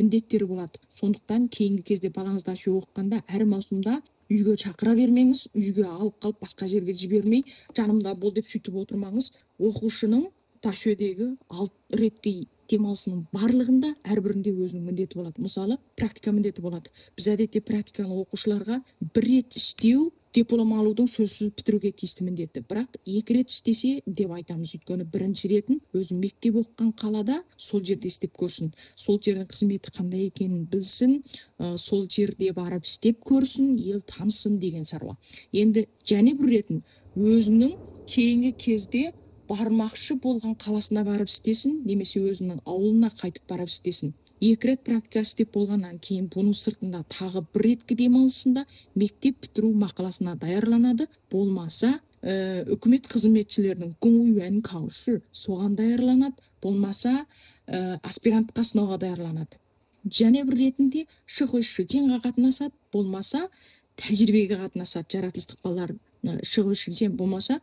міндеттері болады. Сондықтан кейінгі кезде балаңызды ашуе оқығанда әр маусымда үйге шақыра бермеңіз, үйге алып қалып басқа жерге жібермей, жанымда бол деп сөйтіп отырмаңыз. Оқушының ташөдегі 6 реткі демалысының барлығында әрбірінде өзінің міндеті болады. Мысалы, практика міндеті болады. Біз әдетте практиканы оқушыларға 1 рет істеу диплом алудың сөзсіз бітіруге тиісті міндеті. Бірақ 2 рет істесе деп айтамыз. Өйткені бірінші ретін өзі мектеп оқыған қалада сол жерде істеп көрсін. Сол жердің қызметі қандай екенін білсін, сол жерде барып істеп көрсін, ел танысын деген шаруа. Енді және бір ретін өзінің кейінгі кезде бармақшы болған қаласына барып істесін, немесе өзінің ауылына қайтып барып істесін. 2 рет практика істеп болғаннан кейін бұның сыртында тағы 1 реткі демалысында мектеп бітіру мақаласына даярланады. Болмаса, үкімет қызметшілерінің гуңуюэн каушы соған даярланады. Болмаса, аспирантқа сынауға даярланады. Және бір ретінде шықойшы теңға қатынасады. Болмаса, тәжірибеге қатынасады. Жаратылыстық балалар шықойшы тең болмаса,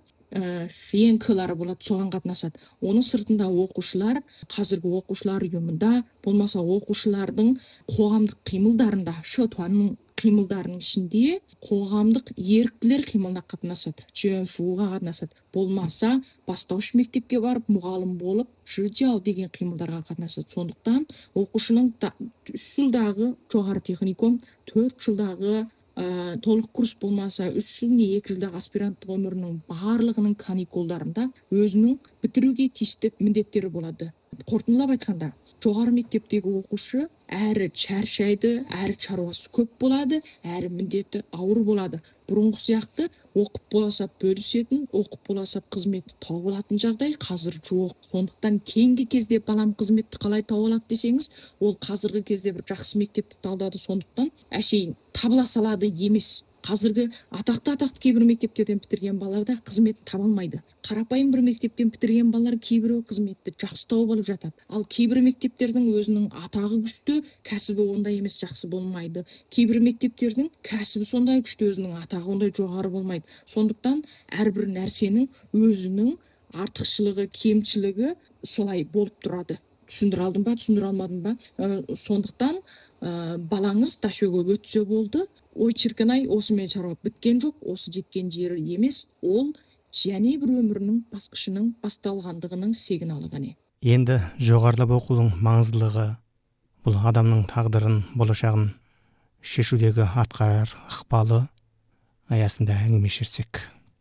ең көлары болады, соған қатынасады. Оның сыртында оқушылар, қазіргі оқушылар ұйымында, болмаса оқушылардың қоғамдық қимылдарында, шытуанның қимылдарының ішінде қоғамдық еріктілер қимылына қатынасады, ЖФУ-ға қатынасады. Болмаса, бастауыш мектепке барып, мұғалім болып, жыржау деген қимылдарға қатынасады. Сондықтан оқушының 3 жылдағы жоғары техникум, 4 жылдағы толық курс болмаса 3 жыл не 2 жылдағы аспиранттық өмірінің барлығының каникулдарында өзінің бітіруге тиісті міндеттері болады. Қорытындылап айтқанда, жоғары мектептегі оқушы әрі шаршайды, әрі шаруасы көп болады, әрі міндеті ауыр болады. Бұрынғы сияқты оқып боласа бөлісетін, оқып боласа қызметті тауып алатын жағдай қазір жоқ. Сондықтан кейінгі кезде балам қызметті қалай тауып алады десеңіз, ол қазіргі кезде бір жақсы мектепті талдады. Сондықтан әшейін табыла салады емес. Қазіргі атақты кейбір мектептерден бітірген балалар қызмет таба алмайды. Қарапайым бір мектептен бітірген балалар кейбірі қызметті жақсы тауып алып жатады. Ал кейбір мектептердің өзінің атағы күшті, кәсібі ондай емес, жақсы болмайды. Кейбір мектептердің кәсібі сондай күшті, өзінің атағы ондай жоғары болмайды. Сондықтан әрбір нәрсенің өзінің артықшылығы, кемшілігі солай болып тұрады. Түсіндіре алдым ба, түсіндіре алмадым ба? Сондықтан балаңыз ташөге өтсе болды. Ой шіркін-ай, осымен шаруа біткен жоқ, осы жеткен жері емес, ол және бір өмірінің басқышының басталғандығының сигналы ғана. Енді жоғарылап оқудың маңыздылығы бұл адамның тағдырын, болашағын шешудегі атқарар ықпалы аясында әңгіме шерсек.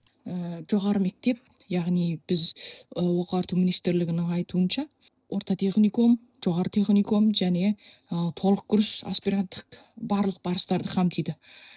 Жоғары мектеп, яғни біз оқу министрлігінің айтуынша, орта техникум, жоғары техникум және толық курс аспиранттық барлық барыстарды қамтиды.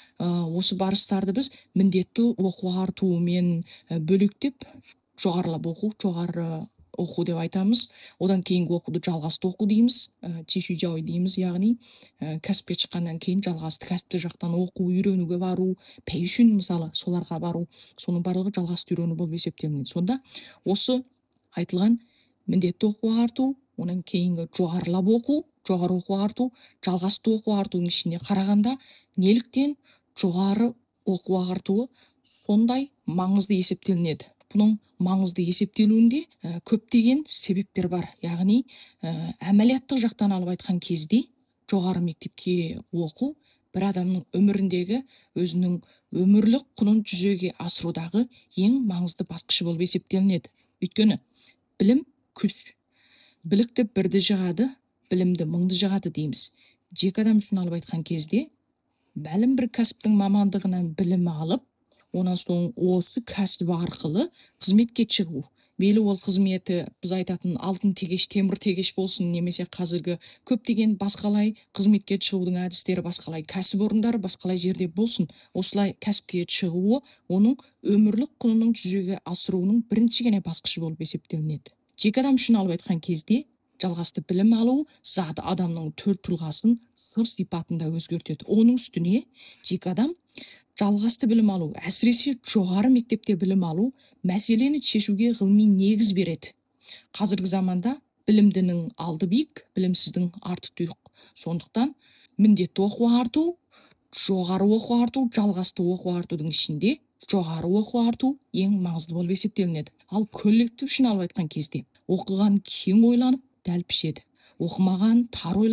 Осы барыстарды біз міндетті оқу артуымен бөлектеп жоғарылап оқу, жоғары оқу деп айтамыз. Одан кейінгі оқуды жалғасты оқу дейміз, чишужауи дейміз, яғни кәсіпке шыққаннан кейін жалғасты кәсіпті жақтан оқу, үйренуге бару, пәйшін мысалы соларға бару, соның барлығы жалғасты үйрену болып есептелінеді. Сонда осы айтылған міндетті оқу арту, онан кейінгі жоғарылап оқу, жоғары оқу арту, жалғасты оқу артудың ішіне қарағанда неліктен жоғары оқу артуы сондай маңызды есептелінеді? Бұның маңызды есептелуінде көптеген себептер бар. Яғни әмәлияттық жақтан алып айтқан кезде жоғары мектепке оқу бір адамның өміріндегі өзінің өмірлік құнын жүзеге асырудағы ең маңызды басқышы болып есептелінеді. Өйткені білім күш. Білікті бірді жығады, білімді мыңды жығады дейміз. Жеке адам үшін алып айтқан кезде, бәлім бір кәсіптің мамандығынан білім алып, онан соң осы кәсіп арқылы қызметке шығу. Мейлі ол қызметі біз айтатын алтын тегеш, темір тегеш болсын, немесе қазіргі көптеген басқалай қызметке шығудың әдістері, басқалай кәсіп орындары, басқалай жерде болсын. Осылай кәсіпке шығуы оның өмірлік құнының жүзеге асыруының бірінші ғана басқышы болып есептелінеді. Жеке адам үшін алып айтқан кезде жалғасты білім алу зат адамның төр тұлғасын сыр сипатында өзгертеді. Оның үстіне жеке адам жалғасты білім алу, әсіресе жоғары мектепте білім алу мәселені шешуге ғылыми негіз береді. Қазіргі заманда білімдінің алды биік, білімсіздің арты тұйық. Сондықтан міндетті оқу арту, жоғары оқу арту, жалғасты оқу артудың ішінде жоғары оқу арту ең маңызды болып есептелінеді. Ал коллектив үшін алып айтқан кезде оқыған кең ойланып, дәл пішеді. Оқымаған тар ойланып,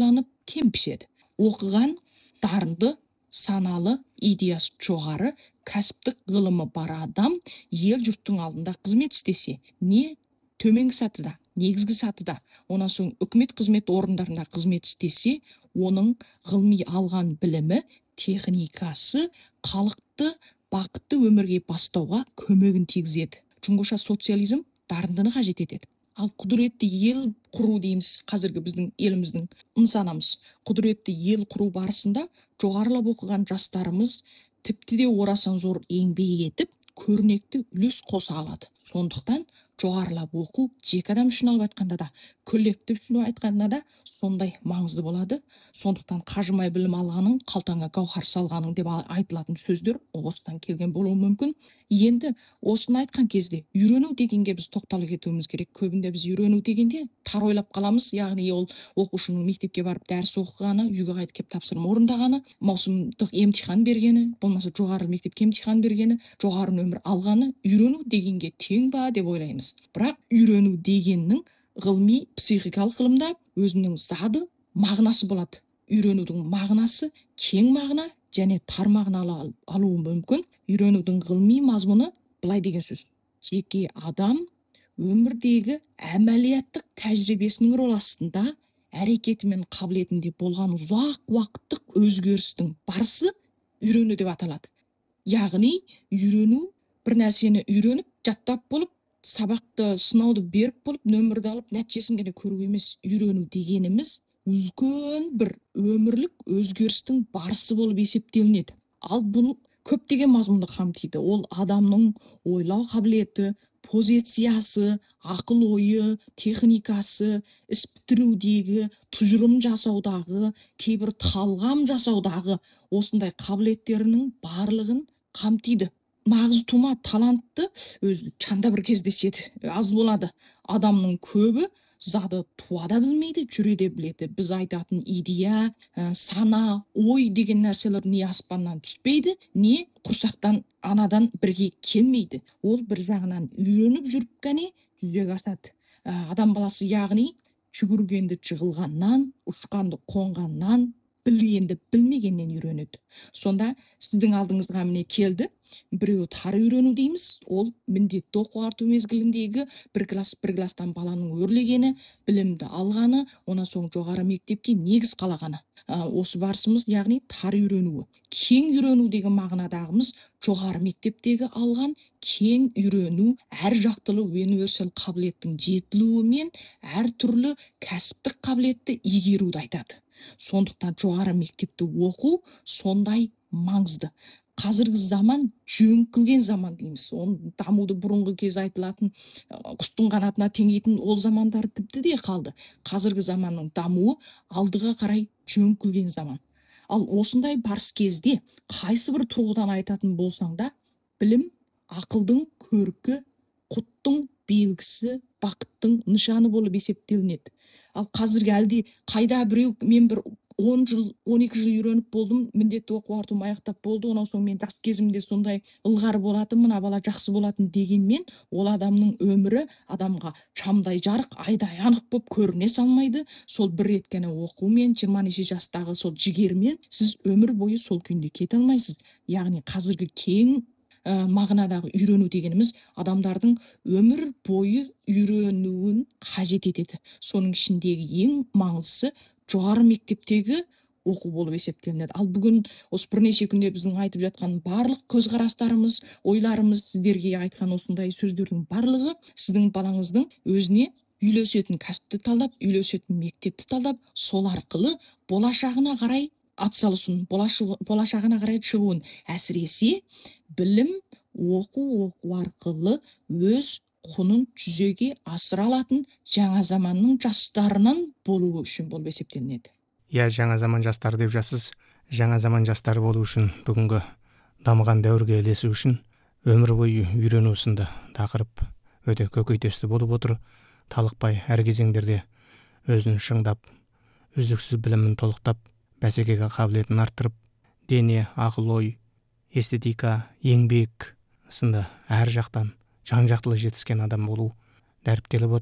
кем пішеді. Оқыған, дарынды, саналы, идеясы жоғары, кәсіптік ғылымы бар адам ел жұрттың алдында қызмет істесе, не төменгі сатыда, негізгі сатыда, онан соң үкімет қызмет орындарында қызмет істесе, оның ғылыми алған білімі, техникасы халықты бақытты өмірге бастауға көмегін тигізеді. Чүңгіша социализм дарындыны қажет етеді. Ал құдіретті ел құру дейміз, қазіргі біздің еліміздің нысанамыз. Құдіретті ел құру барысында жоғарылап оқыған жастарымыз тіпті де орасан зор еңбек етіп, көрнекті үлес қоса алады. Сондықтан жоғарылап оқу жеке адам үшін алып айтқанда да, коллектив үшін айтқанда да сондай маңызды болады. Сондықтан қажымай білім алғаның, қалтаңа гауһар салғаның деп айтылатын сөздер осыдан келген болуы мүмкін. Енді осыны айтқан кезде үйрену дегенге біз тоқталып кетуіміз керек. Көбінде біз үйрену дегенде тар ойлап қаламыз, яғни ол оқушының мектепке барып дәріс оқығаны, үйге қайтып келіп тапсырма орындағаны, маусымдық емтихан бергені, болмаса жоғары мектепке емтихан бергені, жоғары нөмір алғаны үйрену дегенге тең ба деп ойлаймыз. Бірақ үйрену дегеннің ғылыми психикалық ғылымда өзінің зады, мағынасы болады. Үйренудің мағынасы кең мағына және тар мағыналы алуы мүмкін. Үйренудің ғылыми мазмұны былай деген сөз: жеке адам өмірдегі әмәлияттық тәжірибесінің рол астында әрекеті мен қабілетінде болған ұзақ уақыттық өзгерістің барысы үйрену деп аталады. Яғни үйрену бір нәрсені үйреніп, жаттап болып, сабақты сынауды беріп болып, нөмірді алып, нәтижесін ғана көру емес. Үйрену дегеніміз үлкен бір өмірлік өзгерістің барысы болып есептелінеді. Ал бұл көптеген мазмұнды қамтиды. Ол адамның ойлау қабілеті, позициясы, ақыл ойы, техникасы, іс бітірудегі, тұжырым жасаудағы, кейбір талғам жасаудағы осындай қабілеттерінің барлығын қамтиды. Нағыз тума талантты өзі чанда бір кездеседі, аз болады. Адамның көбі зады туада білмейді, жүреде біледі. Біз айтатын идея, сана, ой деген нәрселер не аспаннан түспейді, не құрсақтан анадан бірге келмейді. Ол бір жағынан үйреніп жүріп қане жүзеге асады. Адам баласы яғни жүгіргенді жығылғаннан, ұшқанды қонғаннан, білгенді білмегеннен үйренеді. Сонда сіздің алдыңызға міне келді. Біреу тар үйрену дейміз. Ол міндетті оқу арту мезгіліндегі бір класстан баланың өрлегені, білімді алғаны, онан соң жоғары мектепке негіз қалағаны. Осы барысымыз яғни тар үйренуі. Кең үйрену деген мағынадағымыз жоғары мектептегі алған кең үйрену, әр жақтылы универсал қабілеттің жетілуі мен әр түрлі кәсіптік қабілетті игеруді айтады. Сондықтан жоғары мектепті оқу сондай маңызды. Қазіргі заман жөңкілген заман дейміз. Оның дамуды бұрынғы кез айтылатын құстың қанатына теңейтін ол замандар тіпті де қалды. Қазіргі заманның дамуы алдыға қарай жөңкілген заман. Ал осындай барыс кезде қайсы бір тұрғыдан айтатын болсаң да, білім ақылдың көркі, құттың белгісі, бақыттың нышаны болып есептелінеді. Ал қазіргі әлде қайда біреу мен бір 10 жыл, 12 жыл үйреніп болдым, міндетті оқу артуым аяқтап болды, онан соң мен жас кезімде сондай ылғар болатын, мына бала жақсы болатын дегенмен, ол адамның өмірі адамға шамдай жарық, айдай анық болып көріне салмайды. Сол бір рет қана оқумен, 20 неше жастағы сол жігермен сіз өмір бойы сол күйінде кете алмайсыз. Яғни қазіргі кең мағынадағы үйрену дегеніміз адамдардың өмір бойы үйренуін қажет етеді. Соның ішіндегі ең маңыздысы жоғары мектептегі оқу болып есептелінеді. Ал бүгін осы бірнеше күнде біздің айтып жатқан барлық көзқарастарымыз, ойларымыз, сіздерге айтқан осындай сөздердің барлығы сіздің балаңыздың өзіне үйлесетін кәсіпті талдап, үйлесетін мектепті талдап, сол арқылы болашағына қарай атсалысуын, болашағына қарай шығуын, әсіресе білім оқу арқылы өз құнын жүзеге асыра алатын жаңа заманның жастарынан болуы үшін болып есептелінеді. Иә, жаңа заман жастары деп жасыз. Жаңа заман жастары болу үшін, бүгінгі дамыған дәуірге ілесу үшін өмір бойы үйрену сынды тақырып өте көкейтесті болып отыр. Талықпай әр кезеңдерде өзін шыңдап, үздіксіз білімін толықтап, бәсекеге қабілетін арттырып, дене, ақыл ой, эстетика, еңбек сынды әр жақтан жан-жақтылы жетіскен адам болу дәріптеліп отыр.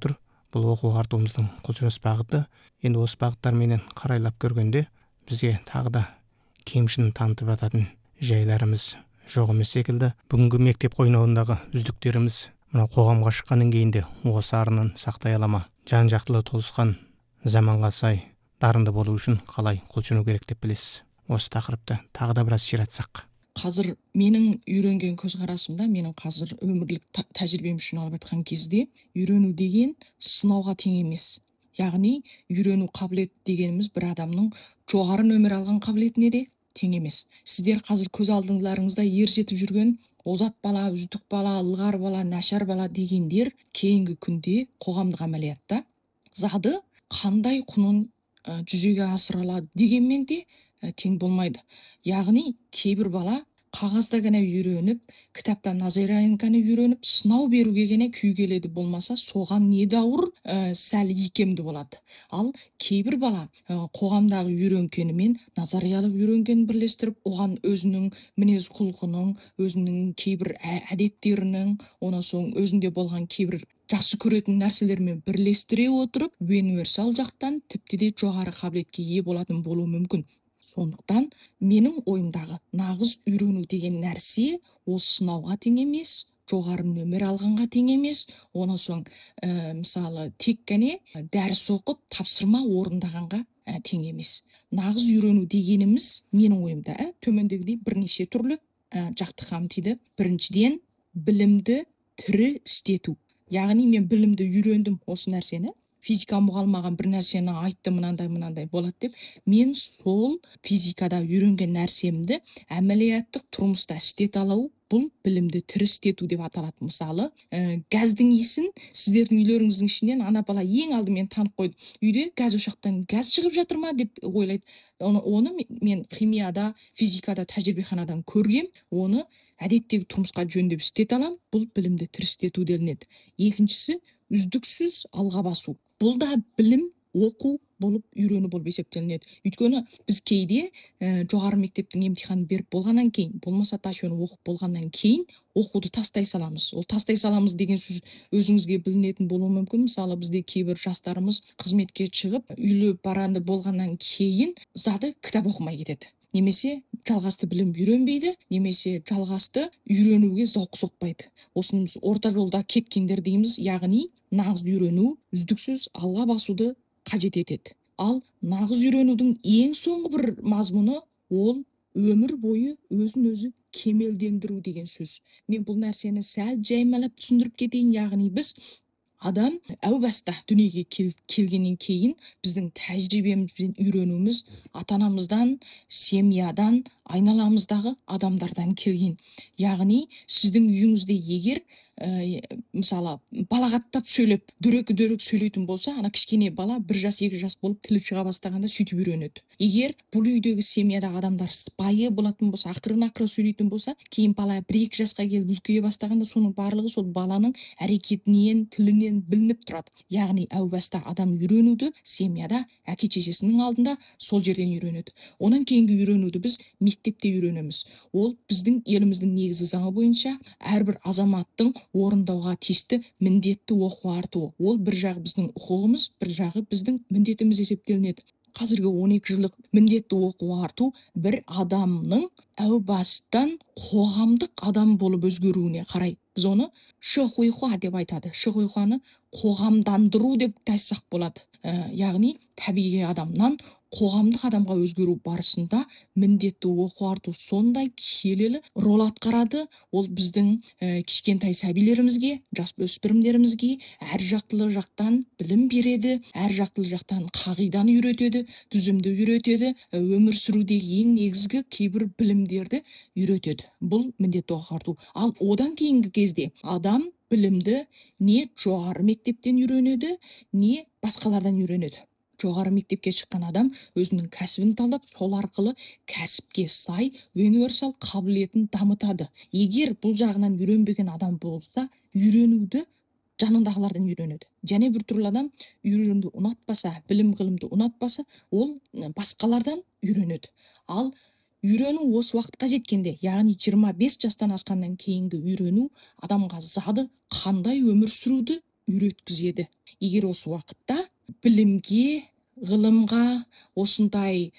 бұл оқу ағартуымыздың құлшыныс бағыты. Енді осы бағыттар менен қарайлап көргенде бізге тағы да кемшін танытып жататын жайларымыз жоқ емес секілді. Бүгінгі мектеп қойнауындағы үздіктеріміз мына қоғамға шыққаннан кейін де осы арынын сақтай ала ма? Жан жақтылы толысқан заманға сай дарынды болу үшін қалай құлшыну керек деп білесіз? Осы тақырыпты тағы да біраз ширатсақ. Қазір менің үйренген көзқарасымда, менің қазір өмірлік тәжірибем үшін алып айтқан кезде, үйрену деген сынауға тең емес. Яғни үйрену қабілет дегеніміз бір адамның жоғары нөмір алған қабілетіне де тең емес. Сіздер қазір көз алдыңдарыңызда ер жетіп жүрген озат бала, үздік бала, ылғар бала, нашар бала дегендер кейінгі күнде қоғамдық әмәлиятта зады қандай құнын жүзеге асыра алады дегенмен де тең болмайды. Яғни кейбір бала қағазда ғана үйреніп, кітаптан назариянканы үйреніп, сынау беруге ғана күй келеді, болмаса соған недәуір сәл икемді болады. Ал кейбір бала қоғамдағы үйренгенімен назариялық үйренгенін бірлестіріп, оған өзінің мінез құлқының, өзінің кейбір әдеттерінің, онан соң өзінде болған кейбір жақсы көретін нәрселермен бірлестіре отырып, универсал жақтан тіпті де жоғары қабілетке ие болатын болуы мүмкін. Сондықтан менің ойымдағы нағыз үйрену деген нәрсе ол сынауға тең емес, жоғары нөмір алғанға тең емес, онан соң мысалы тек қана дәріс оқып тапсырма орындағанға тең емес. Нағыз үйрену дегеніміз менің ойымда төмендегідей бірнеше түрлі жақты қамтиды. Біріншіден, білімді тірі істету. Яғни мен білімді үйрендім осы нәрсені, физика мұғалмаған бір нәрсені айтты, мынандай болады деп, мен сол физикада үйренген нәрсемді әмәлияттық тұрмыста істете алу, бұл білімді тірі істету деп аталады. Мысалы, газдың иісін сіздердің үйлеріңіздің ішінен ана бала ең алдымен танып қойды. Үйде газ ошақтан газ шығып жатыр ма деп ойлайды. Оны мен химияда, физикада, тәжірибеханадан көргем, оны әдеттегі тұрмысқа жөндеп істете алам, бұл білімді тірі істету делінеді. Екіншісі, үздіксіз алға басу. Бұл да білім, оқу болып үйрену болып есептелінеді. Өйткені біз кейде жоғары мектептің емтиханын беріп болғаннан кейін, болмаса ташуын оқып болғаннан кейін оқуды тастай саламыз. Ол тастай саламыз деген сөз өзіңізге білінетін болуы мүмкін. Мысалы, бізде кейбір жастарымыз қызметке шығып, үйлі баранды болғаннан кейін зады кітап оқымай кетеді. Немесе жалғасты білім үйренбейді, немесе жалғасты үйренуге зауқы соқпайды. Осыны біз орта жолда кеткендер дейміз, яғни нағыз үйрену үздіксіз алға басуды қажет етеді. Ал нағыз үйренудің ең соңғы бір мазмұны ол өмір бойы өзін өзі кемелдендіру деген сөз. Мен бұл нәрсені сәл жаймалап түсіндіріп кетейін, яғни біз адам әу баста дүниеге келгеннен кейін біздің тәжірибемізбен үйренуіміз ата-анамыздан, семьядан, айналамыздағы адамдардан келген. Яғни сіздің үйіңізде егер мысалы балағаттап сөйлеп, дөрекі сөйлейтін болса, ана кішкене бала 1 жас, 2 жас болып тілі шыға бастағанда сөйтіп үйренеді. Егер бұл үйдегі семьядағы адамдар сыпайы болатын болса, ақырын сөйлейтін болса, кейін бала 1-2 жасқа келіп үлкейе бастағанда соның барлығы сол баланың әрекетінен, тілінен білініп тұрады. Яғни әу баста адам үйренуді семьяда, әке-шешесінің алдында сол жерден үйренеді. Онан кейінгі үйренуді біз мектепте үйренеміз. Ол біздің еліміздің негізгі заңы бойынша әрбір азаматтың орындауға тиісті міндетті оқу артуы. Ол бір жағы біздің құқығымыз, бір жағы біздің міндетіміз есептелінеді. Қазіргі 12 жылдық міндетті оқу арту бір адамның әу бастан қоғамдық адам болып өзгеруіне қарай. Біз оны шихуйхуа деп айтады. Шихуйхуаны қоғамдандыру деп айтсақ болады. Яғни табиғи адамнан қоғамдық адамға өзгеру барысында міндетті оқу арту сондай келелі рол атқарады. Ол біздің кішкентай сәбилерімізге, жасөспірімдерімізге әр жақтылы жақтан білім береді, әр жақтылы жақтан қағиданы үйретеді, түзімді үйретеді, өмір сүрудегі ең негізгі кейбір білімдерді үйретеді. Бұл міндетті оқу арту. Ал одан кейінгі кезде адам білімді не жоғары мектептен үйренеді, не басқалардан үйренеді. Жоғары мектепке шыққан адам өзінің кәсібін талдап, сол арқылы кәсіпке сай универсал қабілетін дамытады. Егер бұл жағынан үйренбеген адам болса, үйренуді жанындағылардан үйренеді. Және бір түрлі адам үйренуді ұнатпаса, білім ғылымды ұнатпаса, ол басқалардан үйренеді. Ал үйрену осы уақытқа жеткенде, яғни 25 жастан асқаннан кейінгі үйрену адамға зады қандай өмір сүруді үйреткізеді. Егер осы уақытта білімге, ғылымға, осындай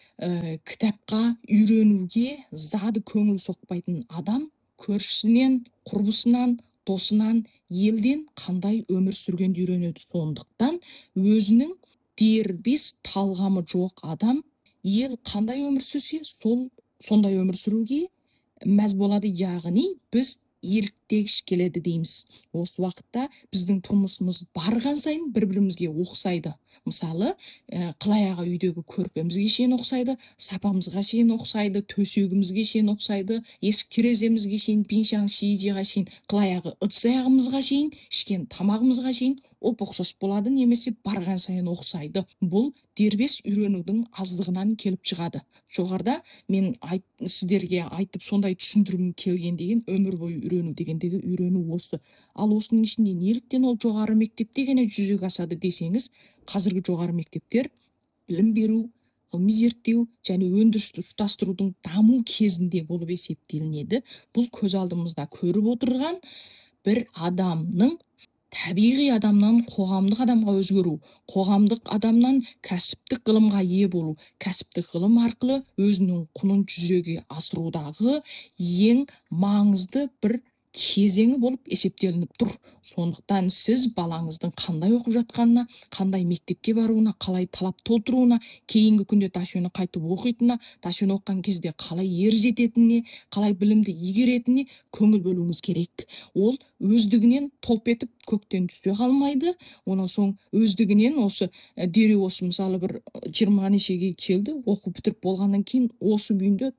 кітапқа үйренуге зады көңіл соқпайтын адам көршісінен, құрбысынан, досынан, елден қандай өмір сүргенді үйренеді. Сондықтан өзінің дербес талғамы жоқ адам ел қандай өмір сүрсе, сондай өмір сүруге мәз болады. Яғни біз еліктегіш келеді дейміз. Осы уақытта біздің тұрмысымыз барған сайын бір-бірімізге ұқсайды. Мысалы, қылаяғы үйдегі көрпемізге шейін ұқсайды, сапамызға шейін ұқсайды, төсегімізге шейін ұқсайды, есік тереземізге шейін, пиншаң шиизиға шейін, қылаяғы ыдыс-аяғымызға шейін, ішкен тамағымызға шейін ұқсас болады, немесе барған сайын ұқсайды. Бұл дербес үйренудің аздығынан келіп шығады. Жоғарыда мен сіздерге айтып сондай түсіндіргім келген деген өмір бойы үйрену дегендегі үйрену осы. Ал осының ішінде неліктен ол жоғары мектепте ғана жүзеге асады десеңіз, қазіргі жоғары мектептер білім беру, ғылыми зерттеу және өндірісті ұштастырудың даму кезінде болып есептелінеді. Бұл көз алдымызда көріп отырған бір адамның табиғи адамнан қоғамдық адамға өзгеру, қоғамдық адамнан кәсіптік ғылымға ие болу, кәсіптік ғылым арқылы өзінің құнын жүзеге асырудағы ең маңызды бір кезеңі болып есептелініп тұр. Сондықтан сіз балаңыздың қандай оқып жатқанына, қандай мектепке баруына, қалай талап толтыруына, кейінгі күнде ташөні қайтып оқитынына, ташөні оқыған кезде қалай ер жететініне, қалай білімді игеретініне көңіл бөлуіңіз керек. Ол өздігінен топ етіп көктен түсе қалмайды. Онан соң өздігінен осы дереу осы мысалы бір 20 нешеге келді, оқу бітіріп болғаннан кейін осы күйінде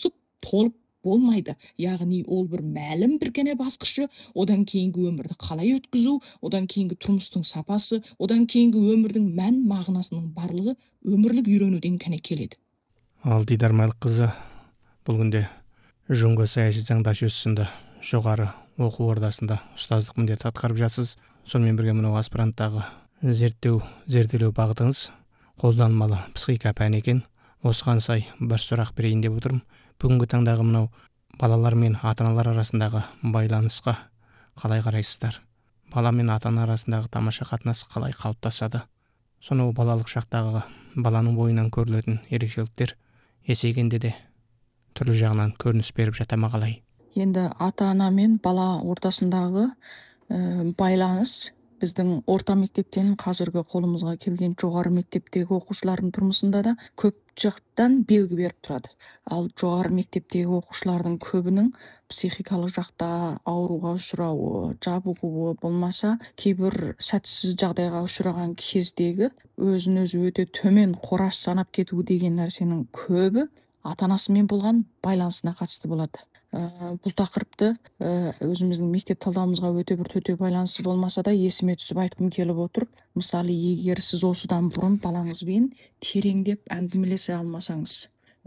толып болмайды. Яғни ол бір мәлім бір кене басқышы, одан кейінгі өмірді қалай өткізу, одан кейінгі тұрмыстың сапасы, одан кейінгі өмірдің мән мағынасының барлығы өмірлік үйренуден кәне келеді. Ал Дидар Майлыққызы бұл күнде Жұңго саяси заңдаш сынды жоғары оқу ордасында ұстаздық міндет атқарып жатсыз. Сонымен бірге мынау аспиранттағы зерттелу бағытыңыз қолданбалы психика пәні екен. Осыған сай бір сұрақ берейін деп отырмын. Бүгінгі таңдағы мынау балалар мен ата-аналар арасындағы байланысқа қалай қарайсыздар? Бала мен ата-ана арасындағы тамаша қатынас қалай қалыптасады? Сонау балалық шақтағы баланың бойынан көрілетін ерекшеліктер есейгенде де түрлі жағынан көрініс беріп жата ма қалай? Енді ата-ана мен бала ортасындағы байланыс біздің орта мектептен қазіргі қолымызға келген жоғары мектептегі оқушылардың тұрмысында да көп жақтан белгі беріп тұрады. Ал жоғары мектептегі оқушылардың көбінің психикалық жақта ауруға ұшырауы, жабығуы, болмаса кейбір сәтсіз жағдайға ұшыраған кездегі өзін өзі өте төмен қораш санап кету деген нәрсенің көбі ата-анасымен болған байланысына қатысты болады. Бұл тақырыпты өзіміздің мектеп талдауымызға өте бір төте байланысы болмаса да есіме түсіп айтқым келіп отыр. Мысалы, егер сіз осыдан бұрын балаңызбен тереңдеп әңгімелесе алмасаңыз,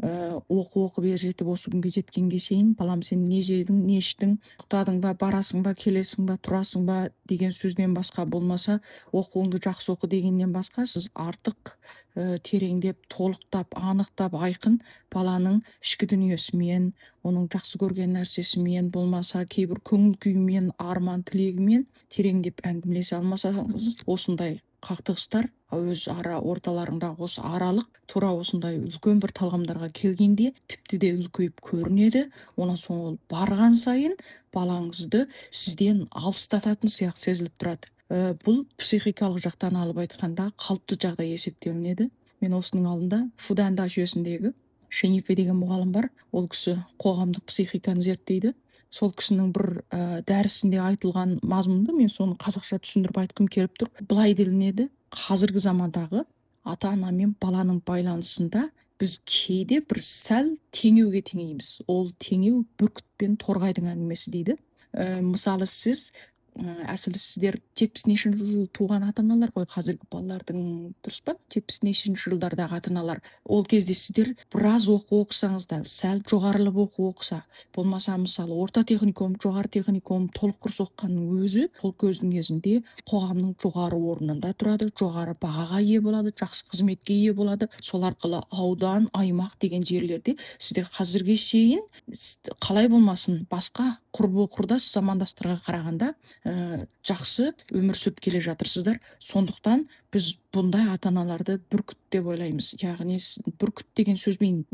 оқып ер жетіп осы күнге жеткенге шейін балам сен не жедің, не іштің, ұйықтадың ба, барасың ба, келесің ба, тұрасың ба деген сөзден басқа, болмаса оқуыңды жақсы оқы дегеннен басқа сіз артық тереңдеп, толықтап, анықтап, айқын баланың ішкі дүниесімен, оның жақсы көрген нәрсесімен, болмаса кейбір көңіл күйімен, арман тілегімен тереңдеп әңгімелесе алмасаңыз, осындай қақтығыстар өз ара орталарындағы осы аралық тура осындай үлкен бір талғамдарға келгенде тіпті де үлкейіп көрінеді. Онан соң ол барған сайын балаңызды сізден алыстататын сияқты сезіліп тұрады. Бұл психикалық жақтан алып айтқанда қалыпты жағдай есептелінеді. Мен осының алдында Фуданда жүйесіндегі Шенифе деген мұғалім бар. Ол кісі қоғамдық психиканы зерттейді. Сол кісінің бір дәрісінде айтылған мазмұнды мен соны қазақша түсіндіріп айтқым келіп тұр. Былай делінеді: қазіргі замандағы ата-ана мен баланың байланысында біз кейде бір сәл теңеуге теңейміз. Ол теңеу бүркіт пен торғайдың әңгімесі дейді. Мысалы сіз әсілі сіздер 70-неші жыл туған ата-аналар ғой, қазіргі балалардың, дұрыс па? 70-неші жылдардағы ата-аналар. Ол кезде сіздер біраз оқу оқысаңыздар, сәл жоғарылап оқу оқыса, болмаса мысалы орта техникум, жоғары техникум, толық курс оқығанның өзі сол көздің кезінде қоғамның жоғары орнында тұрады, жоғары бағаға ие болады, жақсы қызметке ие болады. Сол арқылы аудан, аймақ деген жерлерде сіздер қазірге шейін қалай болмасын басқа құрдас замандастарға қарағанда жақсы өмір сүріп келе жатырсыздар. Сондықтан біз бұндай ата-аналарды бүркіт деп ойлаймыз. Яғни бүркіт деген сөзбен